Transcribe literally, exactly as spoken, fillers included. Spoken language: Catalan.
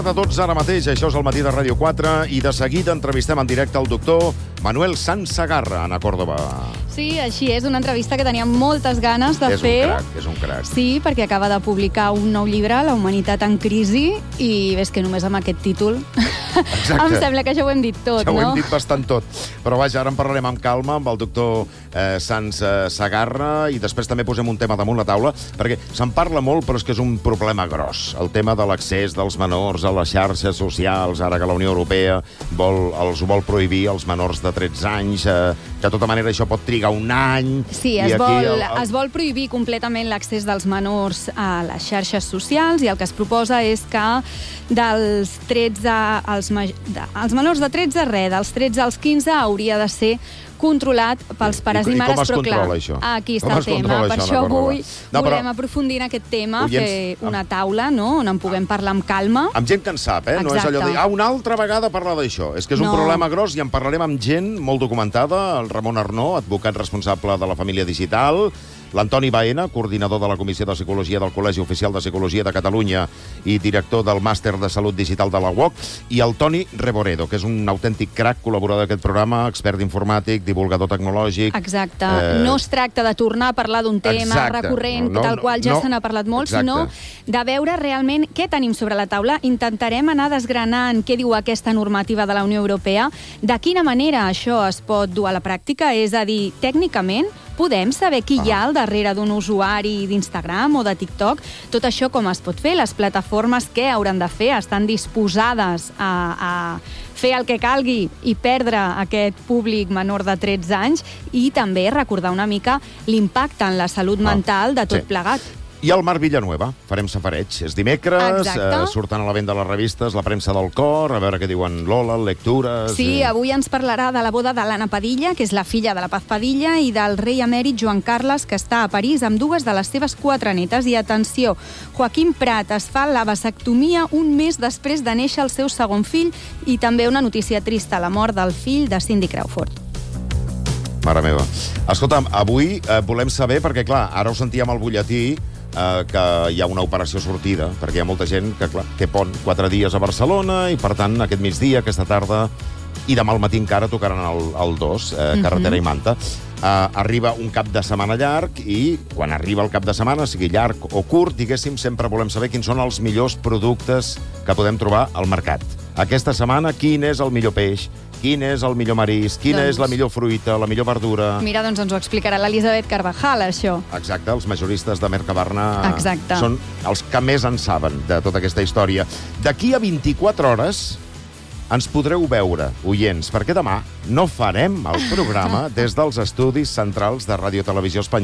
De tots ara mateix, això és el matí de Ràdio quatre i de seguida entrevistem en directe el doctor Manuel Sansegarra, a Còrdova. Sí, així és, una entrevista que teníem moltes ganes de és fer. És un crac, és un crac. Sí, perquè acaba de publicar un nou llibre, La humanitat en crisi, i ves que només amb aquest títol em sembla que ja ho hem dit tot, ja no? Ja ho hem dit bastant tot. Però vaja, ara en parlarem amb calma amb el doctor eh, Sansegarra i després també posem un tema damunt la taula, perquè se'n parla molt, però és que és un problema gros. El tema de l'accés dels menors a les xarxes socials, ara que la Unió Europea vol, els ho vol prohibir als menors de tretze anys, eh, que de tota manera això pot trigar un any. Sí, es, vol, el, el... es vol prohibir completament l'accés dels menors a les xarxes socials i el que es proposa és que dels tretze als, de, els menors de tretze, res, dels tretze als quinze hauria de ser controlat pels pares i, i mares, però clar... I com es controla, això? Aquí està el tema. Per això, això avui no, volem però... aprofundir en aquest tema, oients, fer una taula, no?, on en puguem parlar amb calma. Amb gent que en sap, eh? Exacte. No és allò de dir, ah, una altra vegada parlar d'això. És que és un no. problema gros i en parlarem amb gent molt documentada, el Ramon Arnó, advocat responsable de la família digital, l'Antoni Baena, coordinador de la Comissió de Psicologia del Col·legi Oficial de Psicologia de Catalunya i director del Màster de Salut Digital de la U O C, i el Toni Reboredo, que és un autèntic crac, col·laborador d'aquest programa, expert informàtic, divulgador tecnològic. Exacte. Eh... No es tracta de tornar a parlar d'un tema Exacte. recurrent, no, no, del qual ja no, se n'ha parlat molt, Exacte. sinó de veure realment què tenim sobre la taula. Intentarem anar desgranant què diu aquesta normativa de la Unió Europea, de quina manera això es pot dur a la pràctica, és a dir, tècnicament, podem saber qui ah. hi ha al darrere d'un usuari d'Instagram o de TikTok? Tot això com es pot fer? Les plataformes què hauran de fer? Estan disposades a, a fer el que calgui i perdre aquest públic menor de tretze anys i també recordar una mica l'impacte en la salut ah. mental de tot sí. plegat. I el Marc Villanueva, farem safareig. És dimecres, eh, surten a la venda les revistes, la premsa del cor, a veure què diuen Lola, lectures... Sí, i... avui ens parlarà de la boda de l'Anna Padilla, que és la filla de la Paz Padilla, i del rei emèrit Joan Carles, que està a París amb dues de les seves quatre netes. I atenció, Joaquim Prat es fa la vasectomia un mes després de néixer el seu segon fill, i també una notícia trista, la mort del fill de Cindy Crawford. Mare meva. Escolta'm, avui eh, volem saber, perquè clar, ara ho sentíem al butlletí, Uh, que hi ha una operació sortida, perquè hi ha molta gent que clar, té pont quatre dies a Barcelona i, per tant, aquest migdia, aquesta tarda i demà al matí encara tocaran el, el dos, eh, carretera mm-hmm. i Manta. Uh, arriba un cap de setmana llarg i, quan arriba el cap de setmana, sigui llarg o curt, diguéssim, sempre volem saber quins són els millors productes que podem trobar al mercat. Aquesta setmana, quin és el millor peix? Quin és el millor marisc? Quina doncs... és la millor fruita, la millor verdura? Mira, doncs ens ho explicarà l'Elisabet Carvajal, això. Exacte, els majoristes de Mercabarna Exacte. són els que més en saben de tota aquesta història. D'aquí a vint-i-quatre hores ens podreu veure, oients, perquè demà no farem el programa des dels estudis centrals de Ràdio Televisió Espanyola.